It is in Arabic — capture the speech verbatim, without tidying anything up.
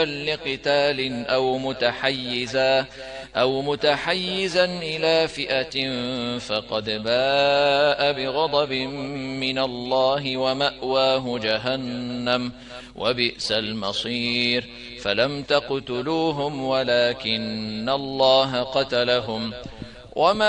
لقتال أو متحيزا أو متحيزا إلى فئة فقد باء بغضب من الله ومأواه جهنم وبئس المصير. فلم تقتلوهم ولكن الله قتلهم وما